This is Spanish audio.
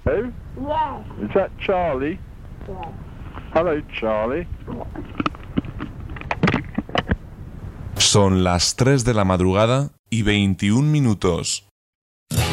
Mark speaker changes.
Speaker 1: Hello?
Speaker 2: Yes.
Speaker 1: Is that Charlie?
Speaker 2: Yes.
Speaker 1: Hello, Charlie.
Speaker 3: Son las 3 de la madrugada y 21 minutos.